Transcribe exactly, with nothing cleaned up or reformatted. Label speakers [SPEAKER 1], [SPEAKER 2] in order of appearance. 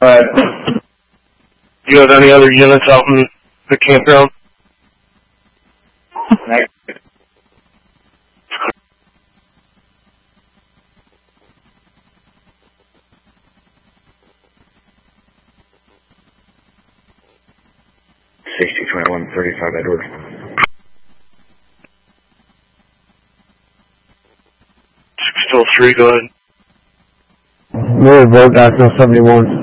[SPEAKER 1] Alright. Do you have any other units out in the campground? Next.
[SPEAKER 2] sixty twenty-one thirty-five Edward.
[SPEAKER 1] six oh three, go ahead.
[SPEAKER 3] Move, vote, National seventy-one.